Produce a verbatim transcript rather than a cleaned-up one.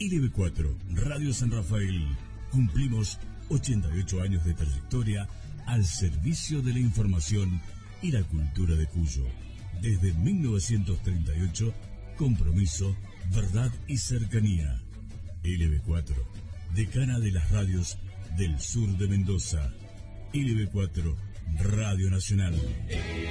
L B cuatro, Radio San Rafael. Cumplimos ochenta y ocho años de trayectoria al servicio de la información y la cultura de Cuyo. Desde mil novecientos treinta y ocho, compromiso, verdad y cercanía. L B cuatro, decana de las radios del sur de Mendoza. L B cuatro, Radio Nacional.